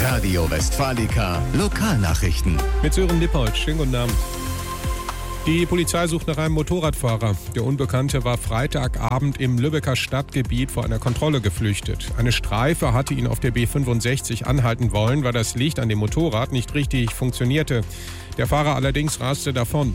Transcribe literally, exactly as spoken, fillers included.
Radio Westfalica Lokalnachrichten. Mit Sören Lippold. Schönen guten Abend. Die Polizei sucht nach einem Motorradfahrer. Der Unbekannte war Freitagabend im Lübecker Stadtgebiet vor einer Kontrolle geflüchtet. Eine Streife hatte ihn auf der B fünfundsechzig anhalten wollen, weil das Licht an dem Motorrad nicht richtig funktionierte. Der Fahrer allerdings raste davon.